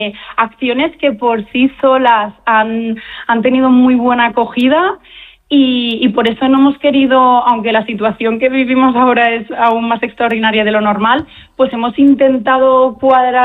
acciones que por sí solas han tenido muy buena acogida y por eso no hemos querido, aunque la situación que vivimos ahora es aún más extraordinaria de lo normal, pues hemos intentado cuadrar